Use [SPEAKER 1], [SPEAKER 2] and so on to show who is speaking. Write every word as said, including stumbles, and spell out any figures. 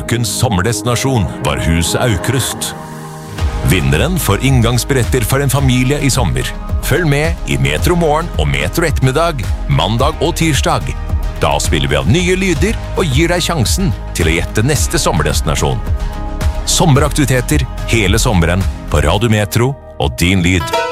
[SPEAKER 1] ukens sommerdestinasjon var Huset Aukrust. Vinneren får inngangsbilletter for en familie i sommer. Følg med i Metro Morgen og Metro Ettermiddag, mandag og tirsdag. Da spiller vi av nye lyder og gir deg sjansen til å gjette neste sommerdestinasjon. Sommeraktiviteter hele sommeren på Radio Metro og Din Lyd.